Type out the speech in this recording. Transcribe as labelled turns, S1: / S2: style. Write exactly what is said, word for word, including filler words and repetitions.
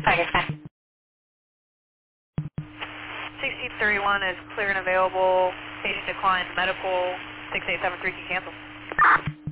S1: Tiger Sky.
S2: sixteen thirty-one is clear and available. Patient declines medical. six eight seven three can cancel.